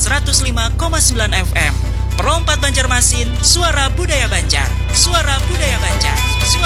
105,9 FM. Pro 4 Banjarmasin, suara budaya Banjar, suara